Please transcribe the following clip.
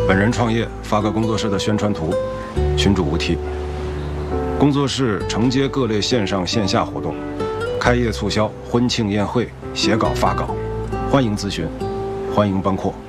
本人创业，发个工作室的宣传图，群主无题。工作室承接各类线上线下活动，开业促销、婚庆宴会、写稿发稿，欢迎咨询，欢迎帮扩。